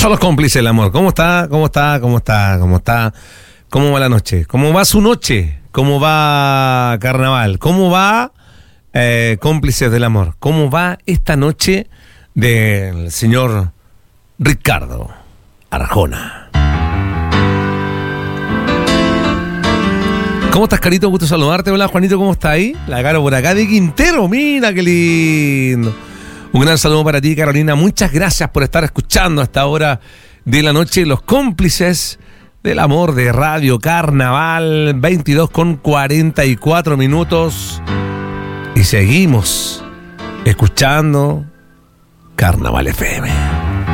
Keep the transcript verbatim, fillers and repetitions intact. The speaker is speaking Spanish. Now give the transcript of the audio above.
Estos son los cómplices del amor. ¿Cómo está? ¿Cómo está? ¿Cómo está? ¿Cómo está? ¿Cómo va la noche? ¿Cómo va su noche? ¿Cómo va Carnaval? ¿Cómo va eh, cómplices del amor? ¿Cómo va esta noche del señor Ricardo Arjona? ¿Cómo estás, Carito? Gusto saludarte. Hola, Juanito, ¿cómo está ahí? La Caro por acá de Quintero. Mira qué lindo. Un gran saludo para ti, Carolina. Muchas gracias por estar escuchando a esta hora de la noche los cómplices del amor de Radio Carnaval. veintidós con cuarenta y cuatro minutos. Y seguimos escuchando Carnaval F M.